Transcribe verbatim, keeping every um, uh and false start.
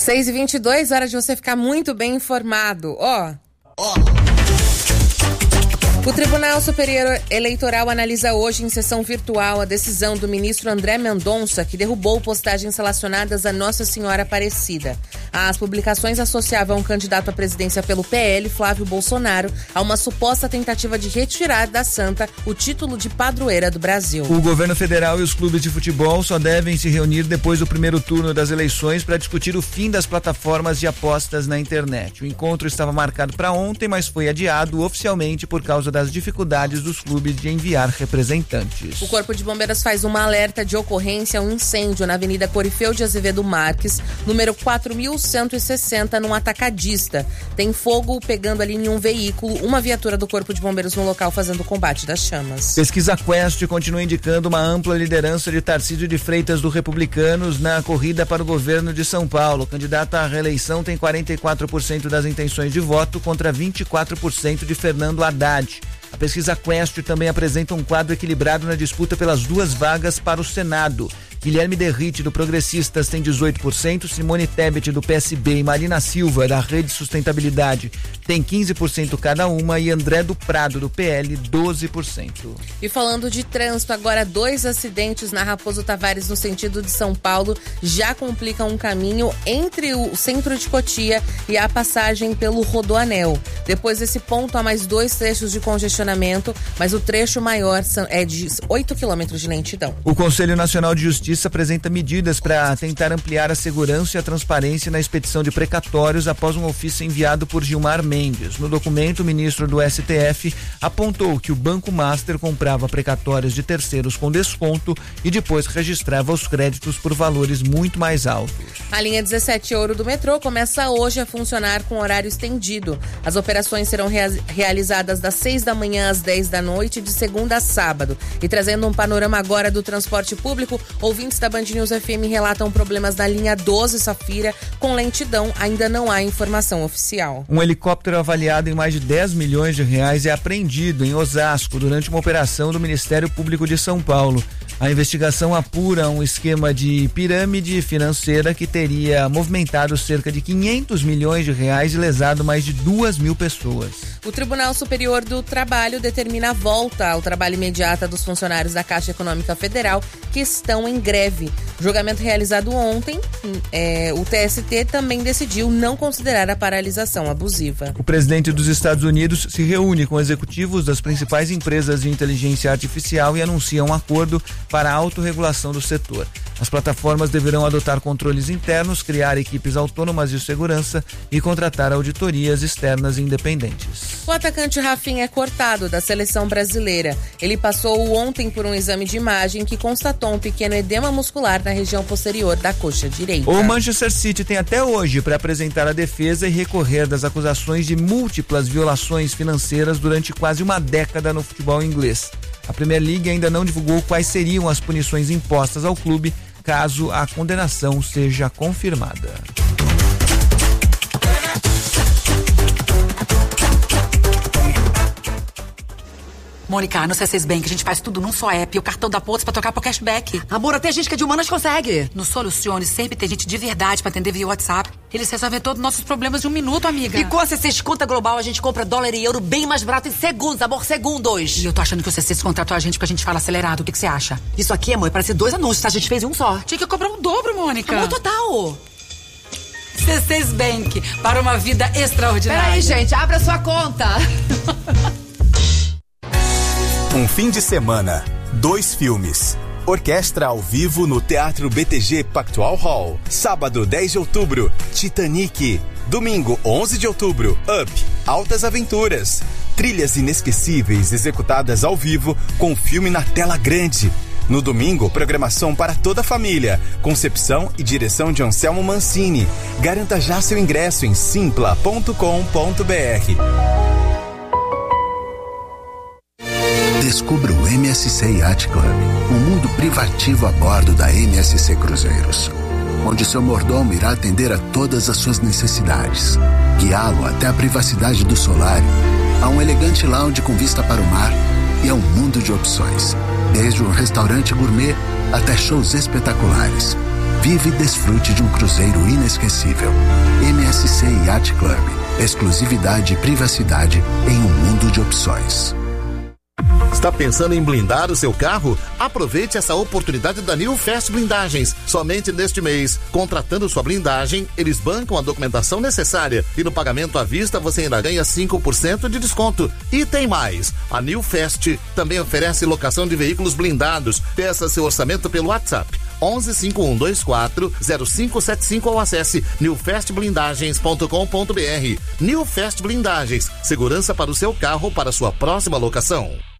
seis e vinte e dois, hora de você ficar muito bem informado. Ó. Ó. O Tribunal Superior Eleitoral analisa hoje em sessão virtual a decisão do ministro André Mendonça, que derrubou postagens relacionadas a Nossa Senhora Aparecida. As publicações associavam um candidato à presidência pelo P L, Flávio Bolsonaro, a uma suposta tentativa de retirar da santa o título de padroeira do Brasil. O governo federal e os clubes de futebol só devem se reunir depois do primeiro turno das eleições para discutir o fim das plataformas de apostas na internet. O encontro estava marcado para ontem, mas foi adiado oficialmente por causa da das dificuldades dos clubes de enviar representantes. O Corpo de Bombeiros faz uma alerta de ocorrência a um incêndio na Avenida Corifeu de Azevedo Marques, número quatro mil cento e sessenta, num atacadista. Tem fogo pegando ali em um veículo, uma viatura do Corpo de Bombeiros no local fazendo o combate das chamas. Pesquisa Quest continua indicando uma ampla liderança de Tarcísio de Freitas do Republicanos na corrida para o governo de São Paulo. O candidato à reeleição tem quarenta e quatro por cento das intenções de voto contra vinte e quatro por cento de Fernando Haddad. A pesquisa Quest também apresenta um quadro equilibrado na disputa pelas duas vagas para o Senado. Guilherme Derrite, do Progressistas, tem dezoito por cento, Simone Tebet, do P S B, e Marina Silva, da Rede Sustentabilidade, tem quinze por cento cada uma, e André do Prado, do P L, doze por cento. E falando de trânsito, agora dois acidentes na Raposo Tavares, no sentido de São Paulo, já complicam um caminho entre o centro de Cotia e a passagem pelo Rodoanel. Depois desse ponto, há mais dois trechos de congestionamento, mas o trecho maior é de oito quilômetros de lentidão. O Conselho Nacional de Justiça apresenta medidas para tentar ampliar a segurança e a transparência na expedição de precatórios após um ofício enviado por Gilmar Mendes. No documento, o ministro do S T F apontou que o Banco Master comprava precatórios de terceiros com desconto e depois registrava os créditos por valores muito mais altos. A linha dezessete Ouro do metrô começa hoje a funcionar com horário estendido. As operações serão rea- realizadas das seis da manhã às dez da noite, de segunda a sábado. E trazendo um panorama agora do transporte público, ouvintes da Band News F M relatam problemas na linha doze Safira com lentidão. Ainda não há informação oficial. Um helicóptero avaliado em mais de dez milhões de reais é apreendido em Osasco durante uma operação do Ministério Público de São Paulo. A investigação apura um esquema de pirâmide financeira que teria movimentado cerca de quinhentos milhões de reais e lesado mais de duas mil pessoas. O Tribunal Superior do Trabalho determina a volta ao trabalho imediata dos funcionários da Caixa Econômica Federal que estão em greve. Julgamento realizado ontem, é, o T S T também decidiu não considerar a paralisação abusiva. O presidente dos Estados Unidos se reúne com executivos das principais empresas de inteligência artificial e anuncia um acordo para a autorregulação do setor. As plataformas deverão adotar controles internos, criar equipes autônomas de segurança e contratar auditorias externas independentes. O atacante Rafinha é cortado da seleção brasileira. Ele passou ontem por um exame de imagem que constatou um pequeno edema muscular na região posterior da coxa direita. O Manchester City tem até hoje para apresentar a defesa e recorrer das acusações de múltiplas violações financeiras durante quase uma década no futebol inglês. A Premier League ainda não divulgou quais seriam as punições impostas ao clube caso a condenação seja confirmada. Mônica, no C seis Bank a gente faz tudo num só app e o cartão da Pontos pra trocar por cashback. Amor, até gente que é de humanas consegue. No Solucione sempre tem gente de verdade pra atender via WhatsApp. Eles resolvem todos os nossos problemas de um minuto, amiga. E com a C seis Conta Global a gente compra dólar e euro bem mais barato em segundos, amor, segundos. E eu tô achando que o C seis contratou a gente porque a gente fala acelerado. O que que você acha? Isso aqui, amor, parece dois anúncios, tá? A gente fez um só. Tinha que cobrar um dobro, Mônica. Amor, total. C seis Bank, para uma vida extraordinária. Peraí, gente, abra sua conta. Um fim de semana, dois filmes. Orquestra ao vivo no Teatro B T G Pactual Hall. Sábado, dez de outubro, Titanic. Domingo, onze de outubro, Up, Altas Aventuras. Trilhas inesquecíveis executadas ao vivo com filme na tela grande. No domingo, programação para toda a família. Concepção e direção de Anselmo Mancini. Garanta já seu ingresso em simpla ponto com ponto b r. Descubra o M S C Yacht Club, um mundo privativo a bordo da M S C Cruzeiros, onde seu mordomo irá atender a todas as suas necessidades, guiá-lo até a privacidade do solário, a um elegante lounge com vista para o mar e a um mundo de opções, desde um restaurante gourmet até shows espetaculares. Vive e desfrute de um cruzeiro inesquecível. M S C Yacht Club. Exclusividade e privacidade em um mundo de opções. Está pensando em blindar o seu carro? Aproveite essa oportunidade da New Fast Blindagens. Somente neste mês, contratando sua blindagem, eles bancam a documentação necessária e no pagamento à vista você ainda ganha cinco por cento de desconto. E tem mais, a New Fast também oferece locação de veículos blindados. Peça seu orçamento pelo WhatsApp onze cinco um dois quatro zero cinco sete cinco ou acesse new fast blindagens ponto com ponto br. New Fast Blindagens, segurança para o seu carro para sua próxima locação.